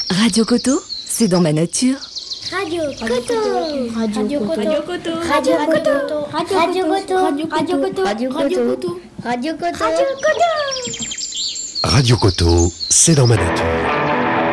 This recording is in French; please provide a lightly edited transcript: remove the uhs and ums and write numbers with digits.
Radio Koto, c'est dans ma nature. Radio Koto. Radio Koto. Radio Koto. Radio Koto. Radio Koto. Radio Koto. Radio Koto. Radio Koto. Radio Koto, c'est dans ma nature.